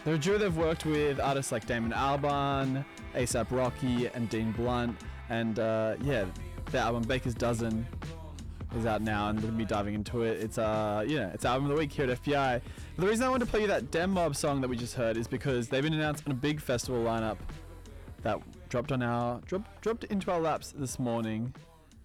They're a duo they've worked with artists like Damon Albarn, A$AP Rocky, and Dean Blunt. And their album Baker's Dozen is out now, and we're gonna be diving into it. It's it's album of the week here at FBI. But the reason I wanted to play you that Dem Mob song that we just heard is because they've been announced on a big festival lineup that dropped into our laps this morning.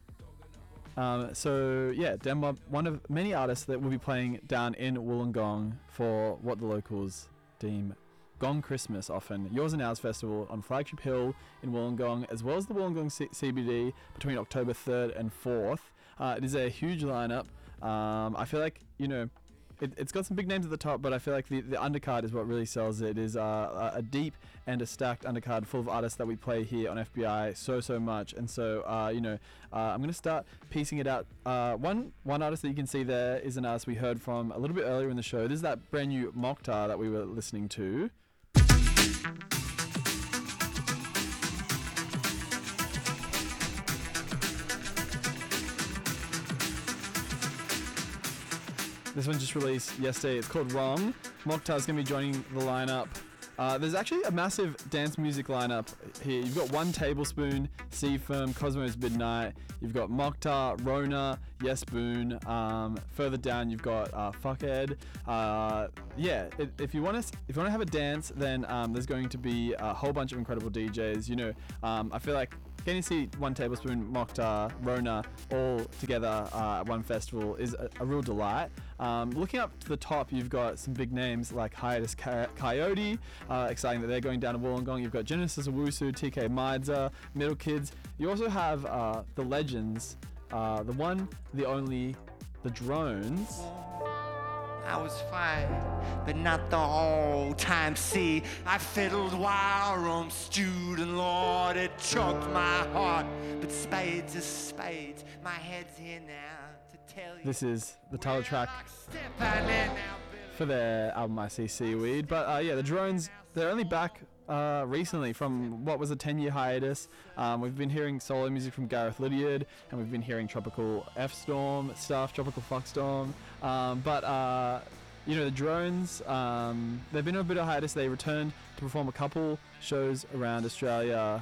Dem Mob, one of many artists that will be playing down in Wollongong for what the locals deem Gong Christmas often. Yours and Ours Festival on Flagship Hill in Wollongong, as well as the Wollongong CBD between October 3rd and 4th. It is a huge lineup. I feel like, it's got some big names at the top, but I feel like the undercard is what really sells it. It is a deep and a stacked undercard full of artists that we play here on FBI so much. And so, I'm going to start piecing it out. One artist that you can see there is an artist we heard from a little bit earlier in the show. This is that brand new Mokhtar that we were listening to. This one just released yesterday. It's called Wrong. Mokhtar's going to be joining the lineup. There's actually a massive dance music lineup here. You've got One Tablespoon, C-Firm, Cosmos Midnight. You've got Mokhtar, Rona, Yes Boone. Further down, you've got Fuckhead. If you want to have a dance, then there's going to be a whole bunch of incredible DJs. I feel like getting to see One Tablespoon, Mokhtar, Rona all together at one festival is a real delight. Looking up to the top, you've got some big names like Hiatus Coyote, exciting that they're going down to Wollongong. You've got Genesis Owusu, TK Maidza, Middle Kids. You also have the legends, the one, the only, the Drones. I was fine, but not the whole time. See, I fiddled while Rome stewed, and Lord, it choked my heart. But spades is spades. My head's here now to tell you. This is the title track for their album I See Seaweed. But the Drones, they're only back recently from what was a 10-year hiatus. We've been hearing solo music from Gareth Lydiard, and we've been hearing Tropical F-Storm stuff, Tropical Fuckstorm. The Drones, they've been on a bit of hiatus. They returned to perform a couple shows around Australia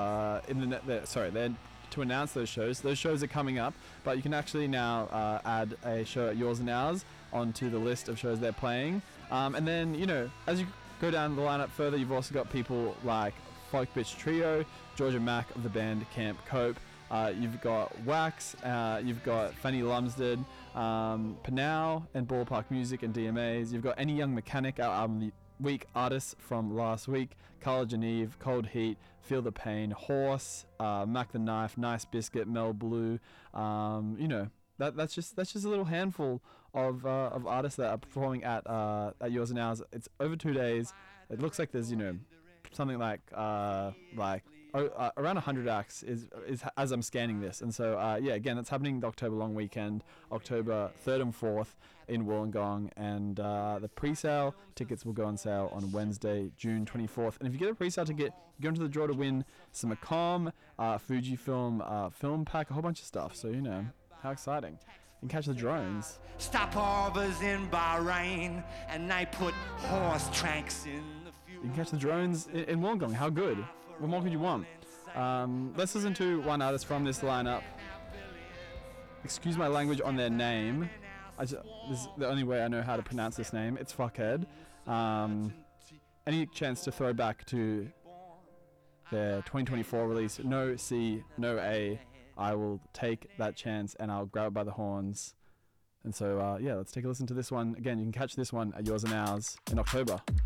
to announce those shows. Those shows are coming up, but you can actually now add a show at Yours and Ours onto the list of shows they're playing. And then, as you go down the lineup further, you've also got people like Folk Bitch Trio, Georgia Mack of the band Camp Cope. You've got Wax, you've got Fanny Lumsden, Panau and Ballpark Music and DMAs. You've got Any Young Mechanic, our album of the week artists from last week, Carla Geneve, Cold Heat, Feel the Pain, Horse, Mac the Knife, Nice Biscuit, Mel Blue. That's just a little handful of artists that are performing at Yours and Ours. It's over 2 days. It looks like there's something like around 100 acts is as I'm scanning this. And so again, that's happening the October long weekend, October 3rd and 4th in Wollongong, and the pre-sale tickets will go on sale on Wednesday, June 24th. And if you get a pre-sale ticket, you go into the draw to win some Macomb, Fujifilm film pack, a whole bunch of stuff. So how exciting. You can catch the Drones. Stopovers in Bahrain, and they put horse tracks in the fuel. You can catch the Drones in Wollongong. How good? What more could you want? Let's listen to one artist from this lineup. Excuse my language on their name. This is the only way I know how to pronounce this name. It's Fuckhead. Any chance to throw back to their 2024 release, No C, No A, I will take that chance and I'll grab it by the horns. And so, let's take a listen to this one. Again, you can catch this one at Yours and Ours in October.